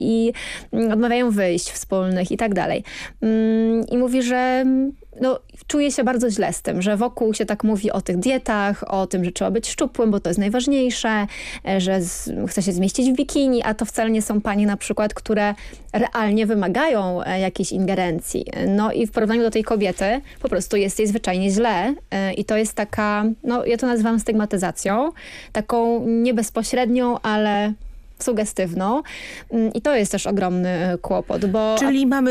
i odmawiają wyjść wspólnych i tak dalej. I mówi, że czuje się bardzo źle z tym, że wokół się tak mówi o tych dietach, o tym, że trzeba być szczupłym, bo to jest najważniejsze, że chce się zmieścić w bikini, a to wcale nie są panie na przykład, które realnie wymagają jakiejś ingerencji. No i w porównaniu do tej kobiety po prostu jest jej zwyczajnie źle i to jest taka, ja to nazywam stygmatyzacją, taką nie bezpośrednią, ale sugestywną. I to jest też ogromny kłopot, bo... Czyli mamy